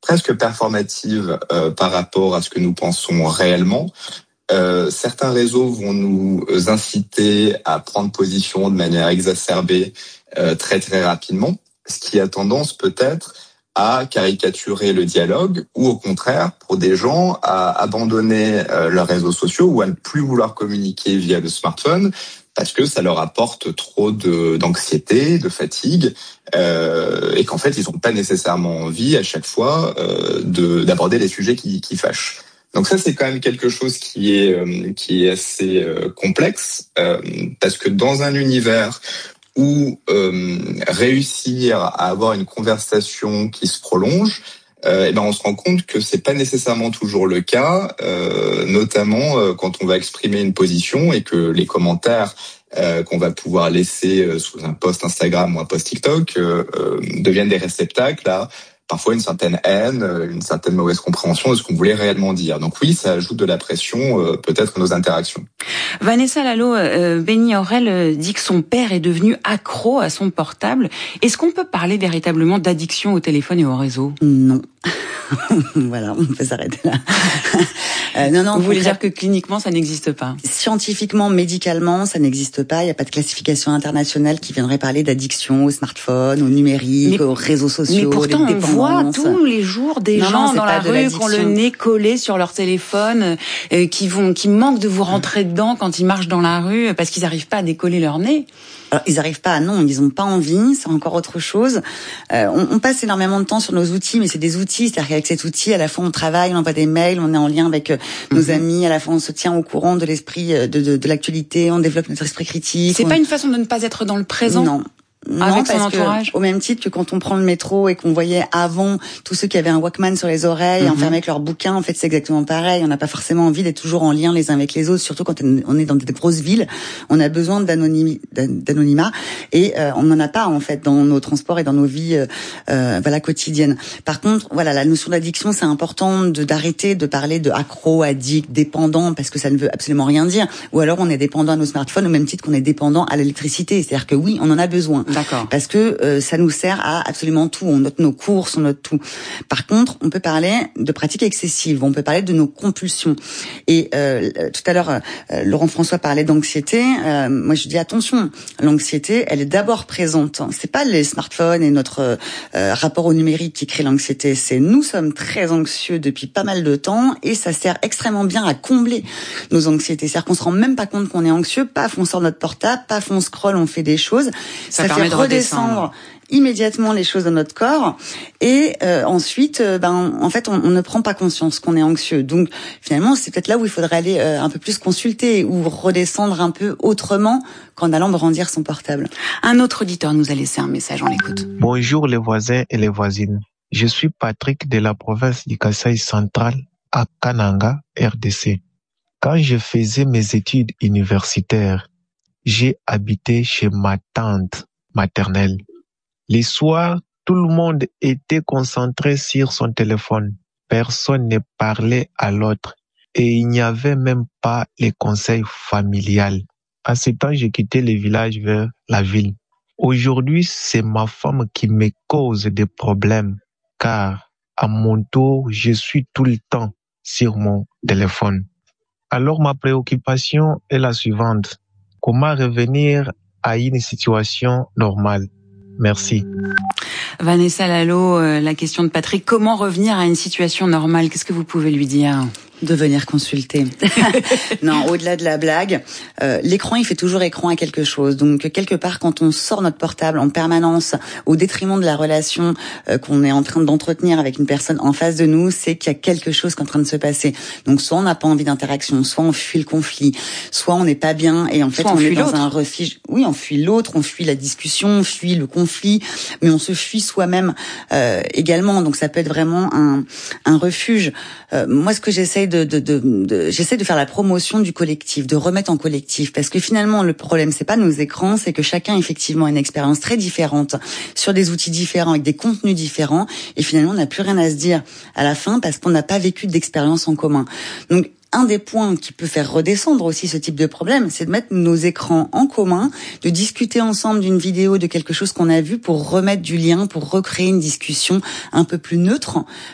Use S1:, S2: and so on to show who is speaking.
S1: presque performative par rapport à ce que nous pensons réellement. Certains réseaux vont nous inciter à prendre position de manière exacerbée très très rapidement, ce qui a tendance peut-être à caricaturer le dialogue ou au contraire pour des gens à abandonner leurs réseaux sociaux ou à ne plus vouloir communiquer via le smartphone parce que ça leur apporte trop d'anxiété, de fatigue et qu'en fait ils n'ont pas nécessairement envie à chaque fois d'aborder les sujets qui fâchent. Donc ça, c'est quand même quelque chose qui est assez complexe parce que dans un univers où réussir à avoir une conversation qui se prolonge, on se rend compte que c'est pas nécessairement toujours le cas, notamment quand on va exprimer une position et que les commentaires qu'on va pouvoir laisser sous un post Instagram ou un post TikTok deviennent des réceptacles à parfois une certaine haine, une certaine mauvaise compréhension de ce qu'on voulait réellement dire. Donc oui, ça ajoute de la pression, peut-être, à nos interactions.
S2: Vanessa Lalo, Benny Aurel dit que son père est devenu accro à son portable. Est-ce qu'on peut parler véritablement d'addiction au téléphone et au réseau ?
S3: Non. Voilà, on peut s'arrêter là.
S2: Non, vous voulez dire que cliniquement, ça n'existe pas ?
S3: Scientifiquement, médicalement, ça n'existe pas. Il n'y a pas de classification internationale qui viendrait parler d'addiction au smartphone, au numérique, aux réseaux sociaux.
S2: Mais pourtant, on voit tous les jours des gens dans la rue qui ont le nez collé sur leur téléphone, qui manquent de vous rentrer dedans quand ils marchent dans la rue parce qu'ils n'arrivent pas à décoller leur nez.
S3: Alors, ils n'arrivent pas, non, ils n'ont pas envie, c'est encore autre chose. On passe énormément de temps sur nos outils, mais c'est des outils, c'est-à-dire qu'avec cet outil, à la fois on travaille, on envoie des mails, on est en lien avec nos amis, à la fois on se tient au courant de l'esprit, de l'actualité, on développe notre esprit critique.
S2: C'est pas une façon de ne pas être dans le présent ?
S3: Non.
S2: Avec son entourage.
S3: Au même titre que quand on prend le métro et qu'on voyait avant tous ceux qui avaient un Walkman sur les oreilles, enfermés avec leurs bouquins, en fait c'est exactement pareil. On n'a pas forcément envie d'être toujours en lien les uns avec les autres, surtout quand on est dans des grosses villes. On a besoin d'anonymat et on n'en a pas en fait dans nos transports et dans nos vies quotidiennes. Par contre, voilà, la notion d'addiction, c'est important d'arrêter de parler de accro, addict, dépendant, parce que ça ne veut absolument rien dire. Ou alors on est dépendant à nos smartphones au même titre qu'on est dépendant à l'électricité. C'est-à-dire que oui, on en a besoin.
S2: D'accord.
S3: Parce que ça nous sert à absolument tout. On note nos courses, on note tout. Par contre, on peut parler de pratiques excessives. On peut parler de nos compulsions. Et tout à l'heure, Laurent François parlait d'anxiété. Moi, je dis attention. L'anxiété, elle est d'abord présente. C'est pas les smartphones et notre rapport au numérique qui crée l'anxiété. C'est nous sommes très anxieux depuis pas mal de temps et ça sert extrêmement bien à combler nos anxiétés. C'est-à-dire qu'on se rend même pas compte qu'on est anxieux. Paf, on sort notre portable. Paf, on scrolle, on fait des choses.
S2: Ça fait redescendre
S3: immédiatement les choses dans notre corps et ensuite en fait on ne prend pas conscience qu'on est anxieux. Donc finalement c'est peut-être là où il faudrait aller un peu plus consulter ou redescendre un peu autrement qu'en allant brandir son portable.
S2: Un autre auditeur nous a laissé un message, on l'écoute.
S4: Bonjour les voisins et les voisines. Je suis Patrick de la province du Kasaï central à Kananga, RDC. Quand je faisais mes études universitaires, j'ai habité chez ma tante maternelle. Les soirs, tout le monde était concentré sur son téléphone. Personne ne parlait à l'autre et il n'y avait même pas les conseils familiales. À ce temps, j'ai quitté le village vers la ville. Aujourd'hui, c'est ma femme qui me cause des problèmes car à mon tour, je suis tout le temps sur mon téléphone. Alors ma préoccupation est la suivante. Comment revenir à une situation normale? Merci.
S2: Vanessa Lalo, la question de Patrick, comment revenir à une situation normale? Qu'est-ce que vous pouvez lui dire?
S3: De venir consulter. Non, au-delà de la blague, l'écran, il fait toujours écran à quelque chose. Donc, quelque part, quand on sort notre portable en permanence, au détriment de la relation qu'on est en train d'entretenir avec une personne en face de nous, c'est qu'il y a quelque chose qui est en train de se passer. Donc, soit on n'a pas envie d'interaction, soit on fuit le conflit, soit on n'est pas bien et en fait, on est dans un refuge. Oui, on fuit l'autre, on fuit la discussion, on fuit le conflit, mais on se fuit soi-même également. Donc, ça peut être vraiment un refuge. Moi, ce que j'essaie de faire la promotion du collectif, de remettre en collectif, parce que finalement le problème c'est pas nos écrans, c'est que chacun effectivement a une expérience très différente sur des outils différents avec des contenus différents et finalement on n'a plus rien à se dire à la fin parce qu'on n'a pas vécu d'expérience en commun. Donc un des points qui peut faire redescendre aussi ce type de problème, c'est de mettre nos écrans en commun, de discuter ensemble d'une vidéo, de quelque chose qu'on a vu pour remettre du lien, pour recréer une discussion un peu plus neutre,